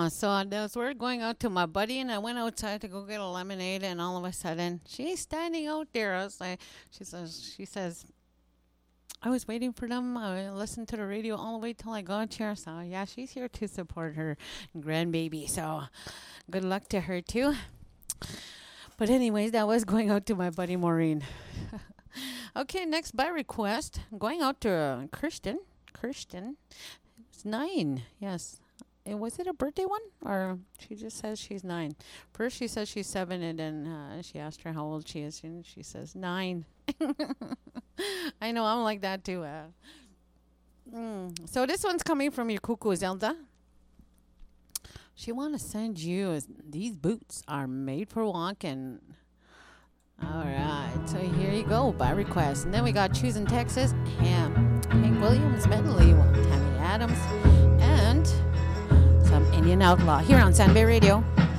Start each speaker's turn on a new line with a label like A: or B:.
A: So as we're going out to my buddy, and I went outside to go get a lemonade, and all of a sudden she's standing out there. I was like, she says, I was waiting for them. I listened to the radio all the way till I got here. So yeah, she's here to support her grandbaby. So good luck to her too. But anyways, that was going out to my buddy Maureen. Okay, next by request, going out to Kirsten. Kirsten, it's 9. Yes. Was it a birthday one? Or she just says she's 9. First she says she's 7, and then she asked her how old she is, and she says 9. I know, I'm like that too. So this one's coming from your cuckoo Zelda. She want to send you, these boots are made for walking. All right, so here you go, by request. And then we got Choosing Texas, Hank Williams medley, Tammy Adams, and some Indian Outlaw here on Sand Bay Radio.